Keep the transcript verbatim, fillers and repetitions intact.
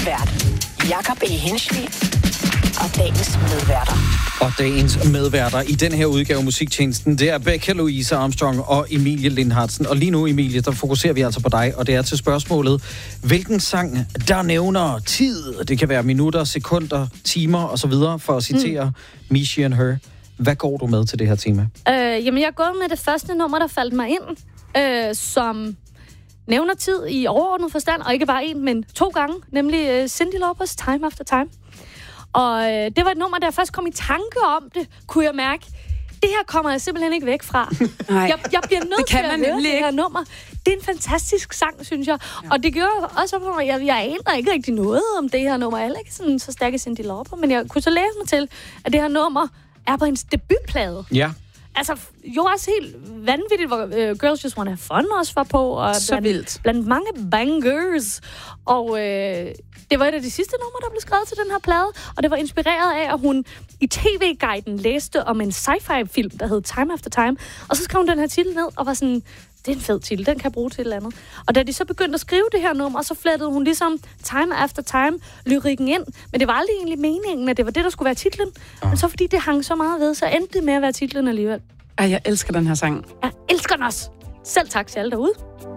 vært, Jakob E. Henschel, og dagens medværter. Og dagens medværter i den her udgave af Musiktjenesten, det er Becca Louise Armstrong og Emilie Lindhartsen. Og lige nu, Emilie, der fokuserer vi altså på dig, og det er til spørgsmålet, hvilken sang, der nævner tid? Det kan være minutter, sekunder, timer osv., for at citere mm. Michie and Her. Hvad går du med til det her tema? Øh, jamen, jeg går med det første nummer, der faldt mig ind, øh, som nævner tid i overordnet forstand, og ikke bare en, men to gange, nemlig øh, Cyndi Laupers Time After Time. Og øh, det var et nummer, der jeg først kom i tanke om det, kunne jeg mærke, det her kommer jeg simpelthen ikke væk fra. jeg, jeg bliver nødt til at høre det her nummer. Det er en fantastisk sang, synes jeg. Ja. Og det gjorde også, at jeg, jeg aner ikke rigtig noget om det her nummer. Jeg er ikke sådan så stærk i Cyndi Lauper, men jeg kunne så læse mig til, at det her nummer er på hendes debutplade. Ja. Altså, jo også helt vanvittigt, hvor uh, Girls Just Wanna Have Fun også var på. Og så blandt, vildt. Blandt mange bangers. Og øh, det var et af de sidste numre, der blev skrevet til den her plade. Og det var inspireret af, at hun i tv-guiden læste om en sci-fi-film, der hed Time After Time. Og så skrev hun den her titel ned og var sådan, det er en fed titel, den kan jeg bruge til et eller andet. Og da de så begyndte at skrive det her nummer, så flettede hun ligesom Time After Time lyrikken ind. Men det var aldrig egentlig meningen, at det var det, der skulle være titlen. Oh. Men så fordi det hang så meget ved, så endte det med at være titlen alligevel. Ej, jeg elsker den her sang. Jeg elsker den også. Selv tak til alle derude.